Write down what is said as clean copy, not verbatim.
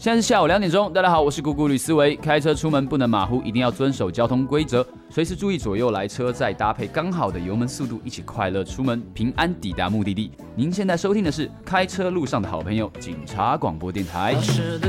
现在是下午2点钟，大家好，我是咕咕吕思维。开车出门不能马虎，一定要遵守交通规则，随时注意左右来车，再搭配刚好的油门速度，一起快乐出门，平安抵达目的地。您现在收听的是开车路上的好朋友——警察广播电台。